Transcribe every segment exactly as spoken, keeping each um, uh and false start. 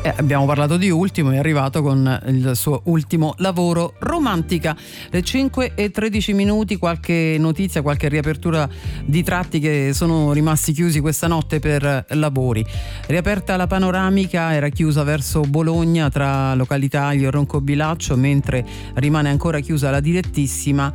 Eh, abbiamo parlato di Ultimo, è arrivato con il suo ultimo lavoro, Romantica. Le cinque e tredici minuti, qualche notizia, qualche riapertura di tratti che sono rimasti chiusi questa notte per lavori. Riaperta la panoramica, era chiusa verso Bologna tra località Aglio e Roncobilaccio, mentre rimane ancora chiusa la direttissima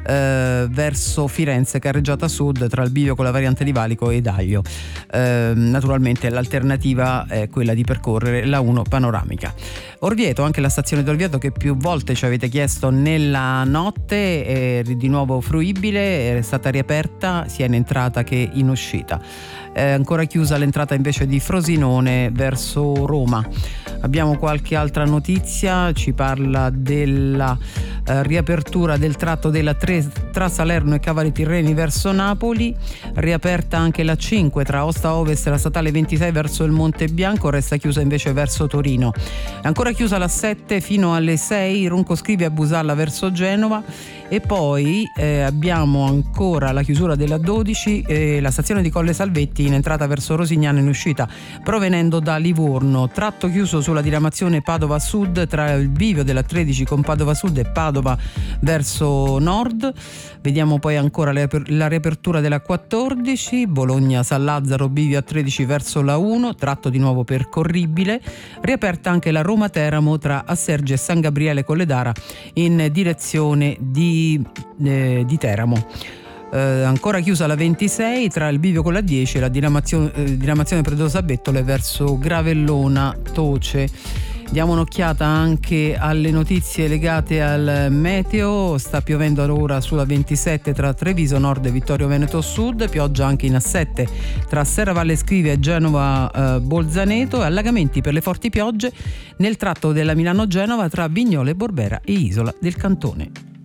eh, verso Firenze, carreggiata sud tra il bivio con la variante di Valico ed Aglio. Eh, naturalmente l'alternativa è quella di percorrere la uno panoramica. Orvieto, anche la stazione di Orvieto che più volte ci avete chiesto nella notte, è di nuovo fruibile, è stata riaperta sia in entrata che in uscita. È ancora chiusa l'entrata invece di Frosinone verso Roma. Abbiamo qualche altra notizia, ci parla della eh, riapertura del tratto della tre tra Salerno e Cavalli Tirreni verso Napoli, riaperta anche la cinque tra Aosta Ovest e la statale ventisei verso il Monte Bianco, resta chiusa invece verso Torino. È ancora chiusa la sette fino alle sei, Ronco Scrivia a Busalla verso Genova, e poi eh, abbiamo ancora la chiusura della dodici, eh, la stazione di Colle Salvetti in entrata verso Rosignano, in uscita provenendo da Livorno, tratto chiuso sulla diramazione Padova Sud tra il bivio della tredici con Padova Sud e Padova verso nord. Vediamo poi ancora la riapertura della quattordici, Bologna San Lazzaro, bivio a tredici verso la uno, tratto di nuovo percorribile. Riaperta anche la Roma Teramo tra Asserge e San Gabriele Colledara in direzione di, eh, di Teramo. Eh, ancora chiusa la ventisei tra il bivio con la dieci e la diramazione, eh, diramazione Predosa Bettole verso Gravellona Toce. Diamo un'occhiata anche alle notizie legate al meteo. Sta piovendo ora sulla ventisette tra Treviso Nord e Vittorio Veneto Sud, pioggia anche in A sette tra Serravalle Scrivia e Genova eh, Bolzaneto, e allagamenti per le forti piogge nel tratto della Milano-Genova tra Vignole, Borbera e Isola del Cantone.